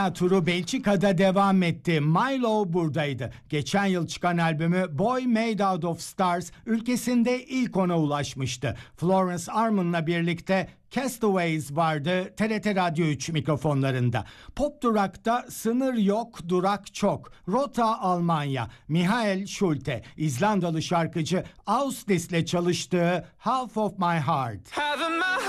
Turu Belçika'da devam etti. Milo buradaydı. Geçen yıl çıkan albümü Boy Made Out of Stars ülkesinde ilk ona ulaşmıştı. Florence Armon'la birlikte Castaways vardı TRT Radyo 3 mikrofonlarında. Pop durakta sınır yok, durak çok. Rota Almanya. Michael Schulte, İzlandalı şarkıcı Austis'le çalıştığı Half of My Heart.